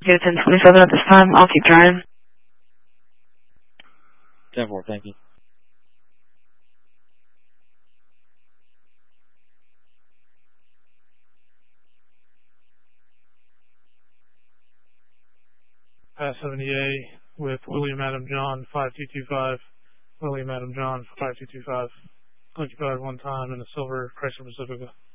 you, 1027 at this time. I'll keep trying. 10-4, thank you. Pass 70A with William Adam John 5225. William Adam John 5225. Occupied one time in a silver Chrysler Pacifica.